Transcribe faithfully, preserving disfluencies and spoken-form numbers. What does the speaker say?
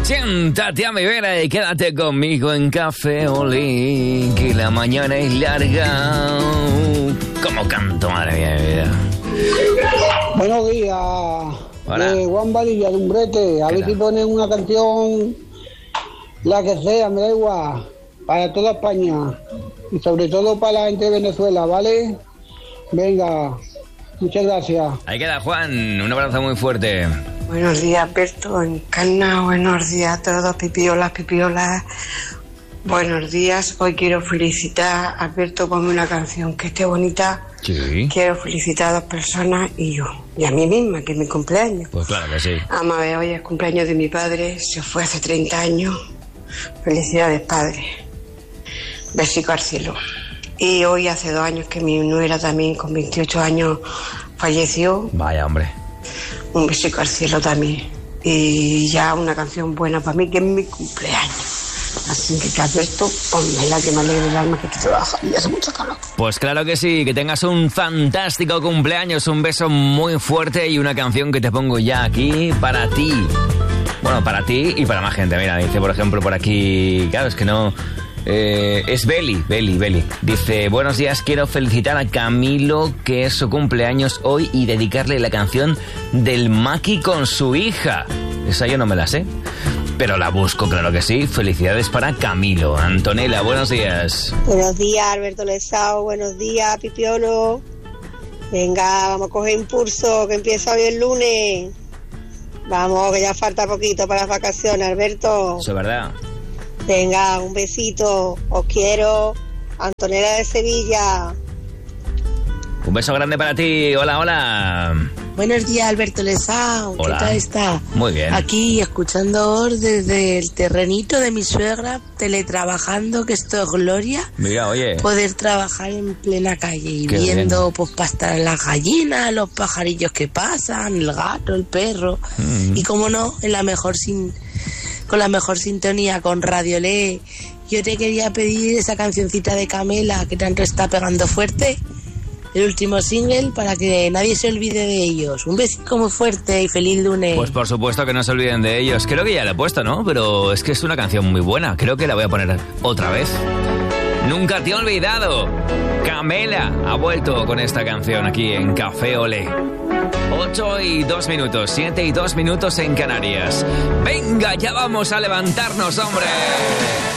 Siéntate a mi vera y quédate conmigo en Café Olé, que la mañana es larga. Como canto, madre mía, mi vida. Buenos días. Hola. De Juan Badilla, de Umbrete. A ver tal? si ponen una canción, la que sea, me da igual, para toda España. Y sobre todo para la gente de Venezuela, ¿vale? Venga, muchas gracias. Ahí queda, Juan. Un abrazo muy fuerte. Buenos días, Alberto, Encarna. Buenos días a todos, pipiolas, pipiolas. Buenos días. Hoy quiero felicitar a Alberto, ponme una canción que esté bonita. Sí. Quiero felicitar a dos personas y yo. Y a mí misma, que es mi cumpleaños. Pues claro que sí. Vamos a ver, hoy es cumpleaños de mi padre. Se fue hace treinta años. Felicidades, padre. Besico al cielo. Y hoy hace dos años que mi nuera también, con veintiocho años, falleció. Vaya, hombre. Un besico al cielo también. Y ya una canción buena para mí, que es mi cumpleaños. Así que, Alberto, ponme la que me alegre el alma, que estoy trabajando y hace mucho calor. Pues claro que sí, que tengas un fantástico cumpleaños, un beso muy fuerte y una canción que te pongo ya aquí para ti. Bueno, para ti y para más gente. Mira, dice por ejemplo por aquí, claro, es que no... Eh, es Beli, Beli, Beli. Dice, buenos días, quiero felicitar a Camilo, que es su cumpleaños hoy, y dedicarle la canción del Maki con su hija. Esa yo no me la sé, pero la busco, claro que sí. Felicidades para Camilo. Antonella, buenos días. Buenos días, Alberto Lesao. Buenos días, Pipiolo. Venga, vamos a coger impulso, que empieza hoy el lunes. Vamos, que ya falta poquito para las vacaciones, Alberto. Eso es verdad. Venga, un besito. Os quiero. Antonella de Sevilla. Un beso grande para ti. Hola, hola. Buenos días, Alberto Lesao. Hola. ¿Qué tal está? Muy bien. Aquí, escuchando desde el terrenito de mi suegra, teletrabajando, que esto es gloria. Mira, oye. Poder trabajar en plena calle y Qué viendo, bien. pues, pastar las gallinas, los pajarillos que pasan, el gato, el perro. Mm. Y, como no, en la mejor sin... con la mejor sintonía, con Radio Le. Yo te quería pedir esa cancioncita de Camela, que tanto está pegando fuerte, el último single, para que nadie se olvide de ellos. Un besito muy fuerte y feliz lunes. Pues por supuesto que no se olviden de ellos. Creo que ya la he puesto, ¿no? Pero es que es una canción muy buena. Creo que la voy a poner otra vez. Nunca te he olvidado. Camela ha vuelto con esta canción aquí en Café Olé. ocho y dos minutos, siete y dos minutos en Canarias. Venga, ya vamos a levantarnos, hombre.